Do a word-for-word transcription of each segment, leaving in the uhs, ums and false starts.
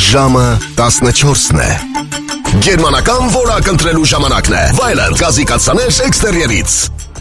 Ժամը տասնչորսն է։ Գերմանական որակ ընտրելու ժամանակն է։ Վայլեր գազի կաթսաներ էքստերիերից։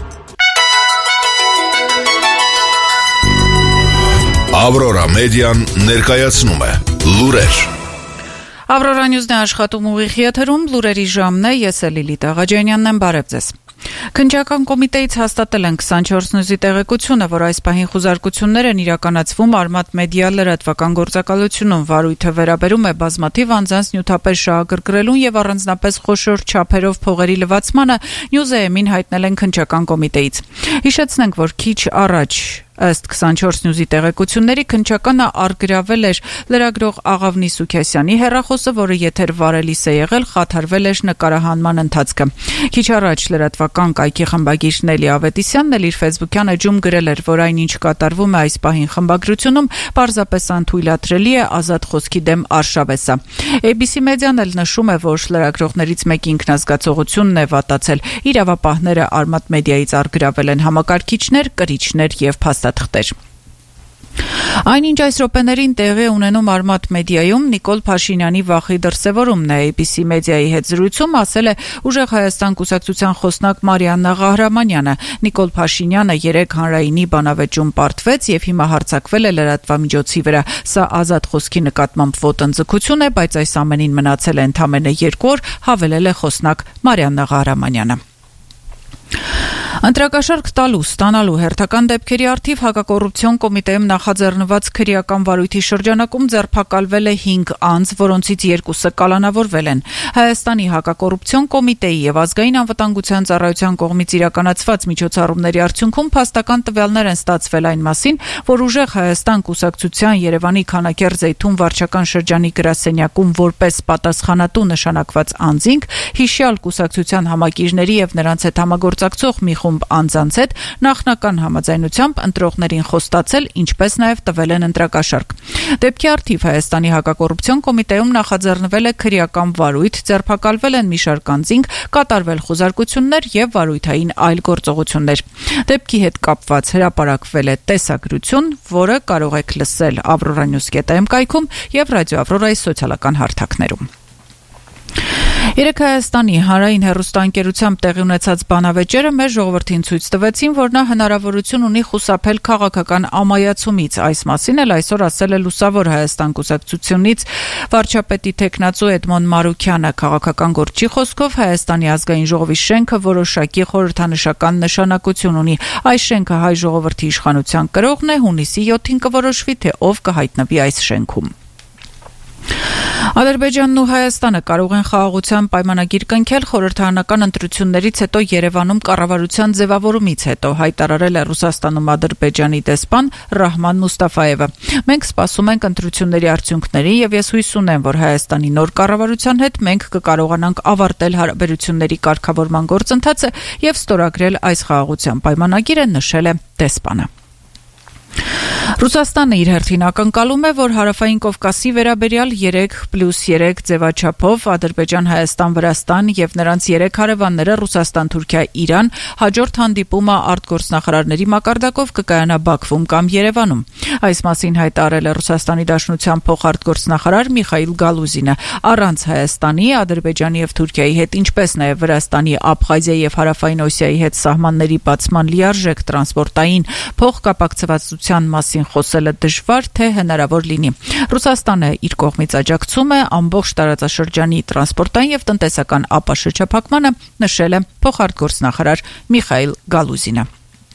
Ավրորա մեդիան ներկայացնում է լուրեր։ Ավրորա նյուզն է աշխատում ուղիղ եթերում, լուրերի ժամն է, ես է Լիլիթ Աղաջանյանն եմ, բարև ձեզ։ Քննչական կոմիտեից հաստատել են քսանչորս նյուզի տեղեկությունը, որ այս պահին խուզարկություններ են իրականացվում Արմատ մեդիա լրատվական գործակալությունում, վարույթը վերաբերում է բազմաթիվ անձանց նյութապես շահագրգռելուն եւ առանձնապես խոշոր չափերով փողերի լվացմանը, Նյուզեեմին հայտնել են քննչական կոմիտեից։ Հիշեցնենք, որ քիչ առաջ ըստ քսանչորս նյուզի տեղեկությունների քննչականը առգրավել էր լրագրող Աղավնի Սուքեսյանի հեռախոսը, որը եթեր վարելիս է եղել, խաթարվել էր նկարահանման ընթացքը։ Քիչ առաջ լրատվական կայքի խմբագիր Նելի Ավետիսյանն էլ իր ֆեյսբուքյան էջում գրել էր, որ այն ինչ կատարվում է այս պահին խմբագրությունում պարզապես անթույլատրելի է, ազատ խոսքի դեմ արշավ է։ A B C մեդիան էլ նշում է, որ լրագրողներից մեկի ինքնազգացողությունն է վատացել։ Իրավապահները Արմատ մեդիայից առգրավել են համակարգիչներ, կրիչներ եւ փաստաթղթեր։ Այնինչ այս րոպեներին տեղի ունենում Արմատ մեդիայում Նիկոլ Փաշինյանի վախի դրսևորումն է։ A B C մեդիայի հետ զրույցում ասել է Ուժեղ Հայաստան կուսակցության խոսնակ Մարիաննա Ղահրամանյանը։ Նիկոլ Փաշինյանը երեկ հանրայինի բանավեճում պարտվեց եւ հիմա հարձակվել է լրատվամիջոցի վրա։ Սա ազատ խոսքի նկատմամբ ոտնձգություն է, բայց այս ամենին մնացել է ընդամենը երկու օր, հավելել է խոսնակ Մարիաննա Ղահրամանյանը։ Ընտրակաշարք տալու, ստանալու հերթական դեպքերի առթիվ հակակոռուպցիոն կոմիտեում նախաձեռնված քրեական վարույթի շրջանակում ձերբակալվել է հինգ անձ, որոնցից երկուսը կալանավորվել են։ Հայաստանի հակակոռուպցիոն կոմիտեի եւ ազգային անվտանգության ծառայության կողմից իրականացված միջոցառումների արդյունքում փաստական տվյալներ են ստացվել այն մասին, որ Ուժեղ Հայաստան կուսակցության Երևանի Քանաքեռ-Զեյթուն վարչական շրջանի գրասենյակում որպես պատասխանատու նշանակված անձինք հիշյալ կուսակցության համակիրների եւ նրանց հետ համագործակցող մի խումբ անձանց հետ նախնական համաձայնությամբ ընտրողներին խոստացել, ինչպես նաև տվել են ընտրակաշարք։ Դեպքի առթիվ Հայաստանի հակակոռուպցիոն կոմիտեում նախաձեռնվել է քրեական վարույթ, ձերբակալվել են մի շարք անձինք, կատարվել խուզարկություններ եւ վարույթային այլ գործողություններ։ Դեպքի հետ կապված հրապարակվել է տեսագրություն, որը կարող եք լսել avroranews dot am կայքում եւ ռադիո Ավրորայի սոցիալական հարթակներում։ Երեկ Հայաստանի հանրային հեռուստաընկերությամբ տեղի ունեցած բանավեճերը մեր ժողովրդին ցույց տվեցին, որ նա հնարավորություն ունի խուսափել քաղաքական ամայացումից։ Այս մասին էլ այսօր ասել է Լուսավոր Հայաստան կուսակցությունից վարչապետի թեկնածու Էդմոն Մարուքյանը։ Քաղաքական գործի խոսքով Հայաստանի ազգային ժողովի շենքը որոշակի խորհրդանշական նշանակություն ունի։ Այս շենքը հայ ժողովրդի իշխանության կրողն է, հունիսի յոթին կորոշվի, թե ով կհայտնվի այս շենքում։ Ադրբեջանն ու Հայաստանը կարող են խաղաղության պայմանագիր կնքել խորհրդարանական ընտրություններից հետո Երևանում կառավարության ձևավորումից հետո, հայտարարել է Ռուսաստանում Ադրբեջանի դեսպան Ռահման Մուստաֆայևը։ Մենք սպասում ենք ընտրությունների արդյունքների եւ ես հույս ունեմ, որ Հայաստանի նոր կառավարության հետ մենք կկարողանանք ավարտել հարաբերությունների կարգավորման գործընթացը եւ ստորագրել այս խաղաղության պայմանագիրը, նշել է դեսպանը։ Ռուսաստանը իր հերթին ակնկալում է, որ Հարավային Կովկասի վերաբերյալ երեք պլյուս երեք ձևաչափով Ադրբեջան, Հայաստան, Վրաստան եւ նրանց երեք հարևանները Ռուսաստան, Թուրքիա, Իրան հաջորդ հանդիպումը արտգործնախարարների մակարդակով կկայանա Բաքվում կամ Երևանում։ Այս մասին հայտարարել է Ռուսաստանի Դաշնության փոխարտգործնախարար Միխայիլ Գալուզինը։ Առանց Հայաստանի, Ադրբեջանի եւ Թուրքիայի հետ, ինչպես նաեւ Վրաստանի, Աբխազիայի եւ Հարավային Օսիայի հետ սահմանների բացման լիարժեք տրանսպորտային փոխկապակցվածության մասին խոսելը դժվար թե հնարավոր լինի։ Ռուսաստանը իր կողմից աջակցում է ամբողջ տարածաշրջանի տրանսպորտային եւ տնտեսական ապաշրջափակմանը, նշել է փոխարտգործնախարար Միխայիլ Գալուզինը։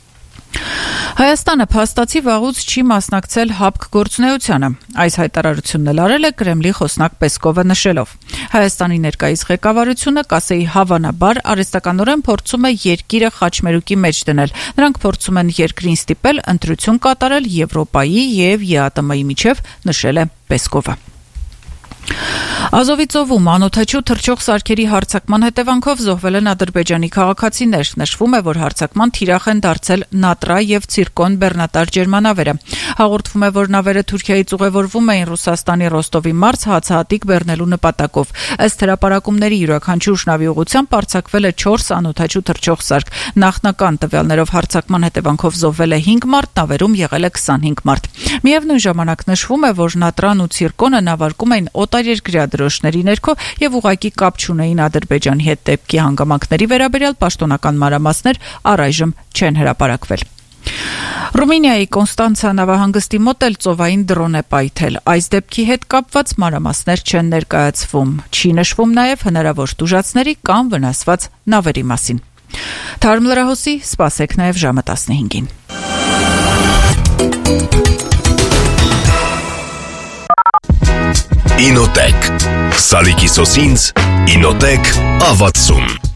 Հայաստանը փաստացի վաղուց չի մասնակցել ՀԱՊԿ գործունեությանը։ Այս հայտարարությունն էլ արել է Կրեմլի խոսնակ Պեսկովը, նշելով. Հայաստանի ներկայիս ղեկավարությունը, կասեի հավանաբար, արհեստականորեն փորձում է երկիրը խաչմերուկի մեջ դնել։ Նրանք փորձում են երկրին ստիպել ընտրություն կատարել Եվրոպայի եւ ԵԱՏՄ-ի միջև, նշել է Պեսկովը։ Ազովի ծովում անօդաչու թռչող սարքերի հարձակման հետևանքով զոհվել են Ադրբեջանի քաղաքացիներ։ Նշվում է, որ հարձակման թիրախ են դարձել Նատրա եւ Ցիրկոն բեռնատար ջերմանավերը։ Հաղորդվում է, որ նավերը Թուրքիայից ուղևորվում էին Ռուսաստանի Ռոստովի մարզ հացահատիկ բեռնելու նպատակով։ Ըստ հրապարակումների յուրաքանչյուր նավի ուղղությամբ արձակվել է չորս անօդաչու թռչող սարք։ Նախնական տվյալներով հարձակման հետևանքով զոհվել է հինգ մարդ, նավերում եղել է քսանհինգ մարդ։ Միևնույն ժամանակ նշվում է, որ Նատրան ու Ցիրկոնը նավարկում էին օտարերկրյա դրոշների ներքո եւ ուղղակի կապ չունեին Ադրբեջանի հետ։ Դեպքի հանգամանքների վերաբերյալ պաշտոնական մանրամասներ առայժմ չեն հրապարակվել։ Ռումինիայի Կոնստանցա նավահանգստի մոտ էլ ծովային դրոն է պայթել։ Այս դեպքի հետ կապված մանրամասներ չեն ներկայացվում։ Չի նշվում նաև հնարավոր տուժածների կամ վնասված նավերի մասին։ Թարմ լրահոսի սպասեք նաև ժամը տասնհինգին։ Ինոտեք Սալիկի սոսինձ Ինոտեք ավացում